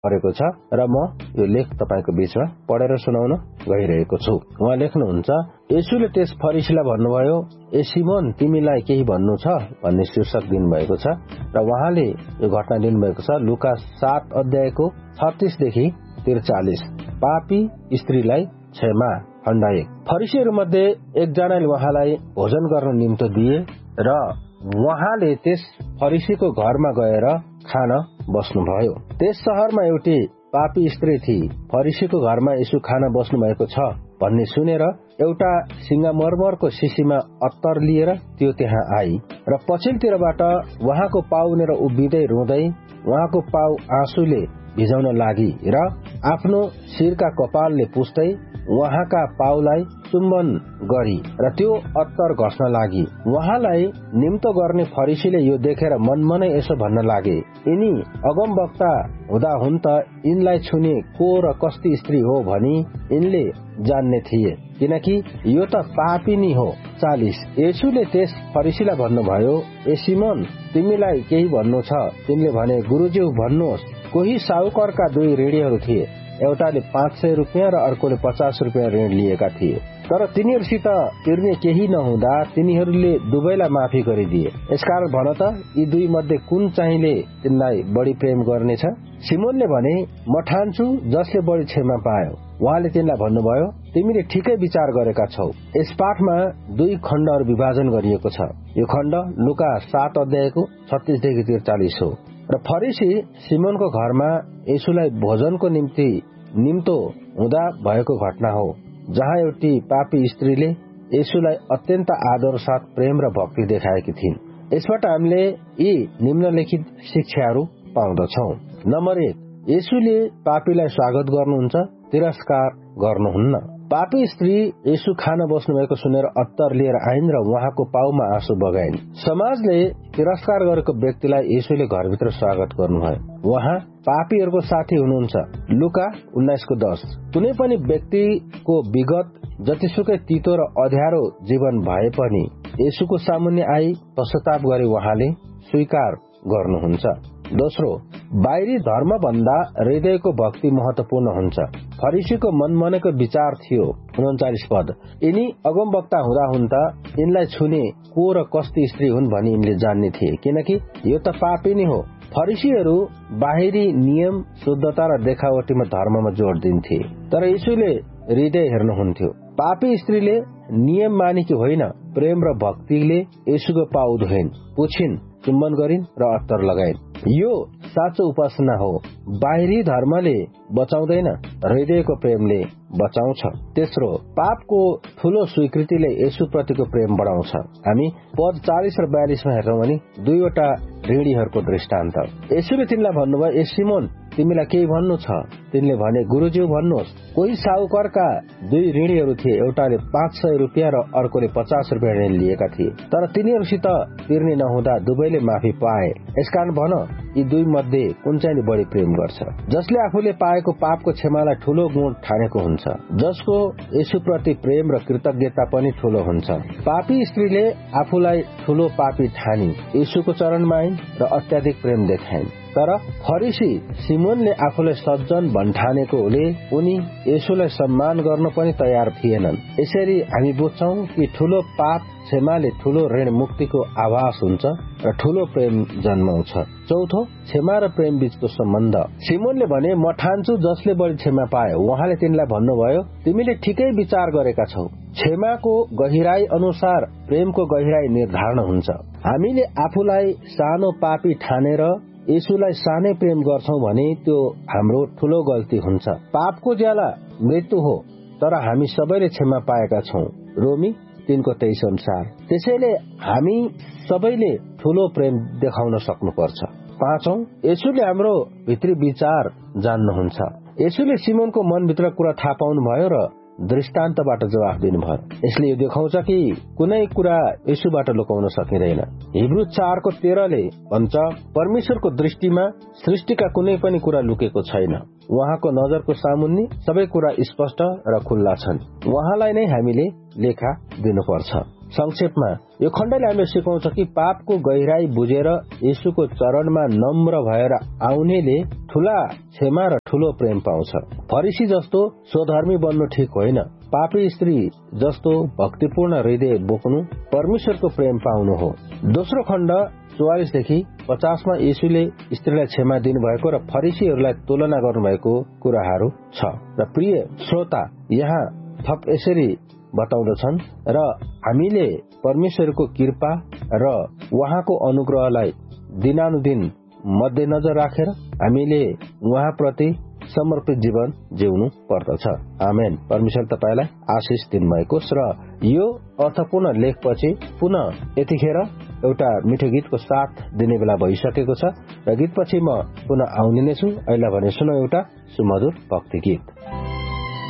परेको छ र म यो लेख तपाईको बीचमा पढेर सुनाउन गइरहेको छु। उहाँ लेख्नुहुन्छ, येशूले त्यस फरिसीलाई भन्नुभयो, ए सिमोन, तिमीलाई केही भन्नु छ भन्ने शीर्षक दिनुभएको छ र उहाँले यो घटना दिनुभएको छ लुका 7 अध्यायको 36 देखि 43। पापी स्त्रीलाई क्षमा। खण्ड 1। फरिसीहरू मध्ये एकजनाले उहाँलाई भोजन गर्न निम्तो दिए र उहाँले त्यस फरिसीको घरमा गएर खान बस्नुभयो। त्यस शहरमा एउटी पापी स्त्री थिए। फरिसीको घरमा येशू खान बस्नु भएको छ भन्ने सुनेर एउटा सिंगामरमरको शिशीमा अत्तर लिएर त्यो त्यहाँ आई र पछिल्लोतिरबाट उहाँको पाउनेर उभिँदै रुँदै उहाँको पाउ आँसुले भिजाउन लागि र आफ्नो शिरका कपालले पुस्दै उहाँका पाउलाई चुम्बन गरी र त्यो अत्तर घस्न लागि। उहाँलाई निम्तो गर्ने फरिसीले यो देखेर मनमनै यसो भन्न लागे, यिनी अगमवक्ता हुँदा हुन् त यिनलाई छुने को र कस्ती स्त्री हो भनी यिनले जान्ने थिए, किनकि यो त पापिनी हो। 40। येशूले त्यस फरिसीलाई भन्नुभयो, ए सिमोन, तिमीलाई केही भन्नु छ? तिनले भने, गुरुज्यू भन्नुहोस्। कोही साहुकारका 2 ऋणीहरू थिए। एउटाले 500 रुपियाँ र अर्कोले 50 रुपियाँ ऋण लिएका थिए। तर तिनीहरूसित तिर्ने केही नहुँदा तिनीहरूले दुवैलाई माफी गरिदिए। यसकारण भन त, यी 2 मध्ये कुन चाहिँले तिनलाई बढी प्रेम गर्नेछ? सिमोनले भने, म ठान्छु जसले बढी क्षमा पायो। उहाँले तिनलाई भन्नुभयो, तिमीले ठिकै विचार गरेका छौ। यस पाठमा 2 खण्डहरू विभाजन गरिएको छ। यो खण्ड लुका 7 अध्यायको 36 देखि 43 हो र फरिसी सिमोनको घरमा येशूलाई भोजनको निम्तो हुँदा भएको घटना हो, जहाँ एउटी पापी स्त्रीले येशूलाई अत्यन्त आदर साथ प्रेम र भक्ति देखाएकी थिइन्। यसबाट हामीले यी निम्नलिखित शिक्षाहरू पाउँदछौँ। नम्बर 1, येशूले पापीलाई स्वागत गर्नुहुन्छ, तिरस्कार गर्नुहुन्न। पापी स्त्री येशू खान बस्नु भएको सुनेर अत्तर लिएर आइन् र उहाँको पाउमा आँसु बगाइन्। समाजले तिरस्कार गरेको व्यक्तिलाई येशूले घरभित्र स्वागत गर्नुभयो। उहाँ पापीहरूको साथी हुनुहुन्छ। लुका 19:10। कुनै पनि व्यक्तिको विगत जतिसुकै तितो र अँध्यारो जीवन भए पनि येशूको सामुन्ने आई पश्चाताप गरी उहाँले स्वीकार गर्नुहुन्छ। दोस्रो, बाहिरी धर्म भन्दा हृदयको भक्ति महत्वपूर्ण हुन्छ। फरिसीको मनमनेको विचार थियो। 39 पद। यिनी अगमवक्ता हुँदा हुन् त यिनलाई छुने को र कस्ती स्त्री हुन् भनी यिनले जान्ने थिए, किनकि यो त पापिनी हो। फरिसीहरू बाहिरी नियम, शुद्धता र देखावटीमा धर्ममा जोड दिन्थे, तर येशूले हृदय हेर्नुहुन्थ्यो। पापी स्त्रीले नियम मानेकी होइन, प्रेम र भक्तिले येशूको पाउ धोइन्, पुछिन्, चुम्बन गरिन् र अत्तर लगाइन्। यो साँचो उपासना हो। बाहिरी धर्मले बचाउँदैन, हृदयको प्रेमले बचाउँछ। तेस्रो, पापको ठूलो स्वीकृतिले येशू प्रतिको प्रेम बढाउँछ। हामी पद 40 र 42 मा हेर्छौं भने 2वटा ऋणीहरूको दृष्टान्त। येशूले तिनलाई भन्नुभयो, ए सिमोन, तिमीलाई केही भन्नु छ? तिनले भने, गुरुज्यू भन्नुहोस्। कोही साहुकारका 2 ऋणीहरू थिए। एउटाले 500 रुपियाँ र अर्कोले 50 रुपियाँ ऋण लिएका थिए। तर तिनीहरूसित तिर्ने नहुँदा दुवैले माफी पाए। यसकारण भन, यी 2 मध्ये कुन चाहिँ बढी प्रेम गर्छ? जसले आफूले पाएको पापको क्षमालाई ठूलो गुण ठानेको हुन्छ, जसको येशूप्रति प्रेम र कृतज्ञता पनि ठूलो हुन्छ। पापी स्त्रीले आफूलाई ठूलो पापी ठानी येशूको चरणमा आइन् र अत्याधिक प्रेम देखाइन्। तर फरिसी सिमोनले आफूलाई सज्जन भन्ठानेकोले उनी येशूलाई सम्मान गर्न पनि तयार थिएनन्। यसरी हामी बुझ्छौं कि ठूलो पाप क्षमाले ठूलो ऋण मुक्तिको आभास हुन्छ र ठूलो प्रेम जन्माउँछ। चौथो, क्षमा र प्रेम बीचको सम्बन्ध। सिमोनले भने, म ठान्छु जसले बढी क्षमा पायो। उहाँले तिनलाई भन्नुभयो, तिमीले ठिकै विचार गरेका छौ। क्षमाको गहिराई अनुसार प्रेमको गहिराई निर्धारण हुन्छ। हामीले आफूलाई सानो पापी ठानेर येशूलाई सानै प्रेम गर्छौं भने त्यो हाम्रो ठूलो गल्ती हुन्छ। पापको ज्याला मृत्यु हो, तर हामी सबैले क्षमा पाएका छौं। रोमी 3:23 अनुसार। त्यसैले हामी सबैले ठूलो प्रेम देखाउन सक्नुपर्छ। पाँचौं, येशूले हाम्रो भित्री विचार जान्नुहुन्छ। येशूले सिमोनको मनभित्र कुरा थाहा पाउनु भयो र दृष्टान्तबाट जवाफ दिनुभयो। यसले यो देखाउँछ कि कुनै कुरा येशूबाट लुकाउन सकिँदैन। हिब्रू 4:13ले भन्छ, परमेश्वरको दृष्टिमा सृष्टिका कुनै पनि कुरा लुकेको छैन। उहाँको नजरको सामुन्ने सबै कुरा स्पष्ट र खुल्ला छन्। उहाँलाई नै हामीले लेखा दिनुपर्छ। संक्षेपमा यो खण्डले हामीले सिकाउँछ कि पापको गहिराई बुझेर येशूको चरणमा नम्र भएर आउनेले ठूला क्षमा र ठूलो प्रेम पाउँछ। फरिसी जस्तो स्वधर्मी बन्नु ठिक होइन। पापी स्त्री जस्तो भक्तिपूर्ण हृदय बोक्नु परमेश्वरको प्रेम पाउनु हो। दोस्रो खण्ड 44 देखि 50 मा येशूले स्त्रीलाई क्षमा दिनुभएको र फरिसीहरूलाई तुलना गर्नुभएको कुराहरू छ। र प्रिय श्रोता, यहाँ थप यसरी बताउँदछन् र हामीले परमेश्वरको कृपा र उहाँको अनुग्रहलाई दिनानुदिन मध्यनजर राखेर हामीले उहाँप्रति समर्पित जीवन जिउनु पर्दछ। आमेन। परमेश्वर तपाईलाई आशिष दिनुभएको छ। र यो अर्थपूर्ण लेखपछि पुनः यतिखेर एउटा मिठो गीतको साथ दिने बेला भइसकेको छ र गीतपछि म पुनः आउने नै छु। अहिले भने सुनौ एउटा सुमधुर भक्ति गीत।